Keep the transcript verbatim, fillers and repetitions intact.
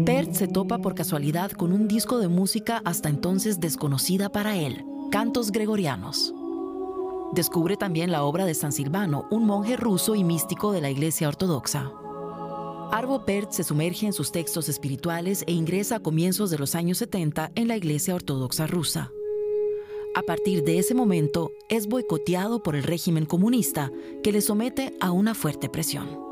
Pärt se topa por casualidad con un disco de música hasta entonces desconocida para él, cantos gregorianos. Descubre también la obra de San Silvano, un monje ruso y místico de la Iglesia Ortodoxa. Arvo Pärt se sumerge en sus textos espirituales e ingresa a comienzos de los años setenta en la Iglesia Ortodoxa rusa. A partir de ese momento, es boicoteado por el régimen comunista, que le somete a una fuerte presión.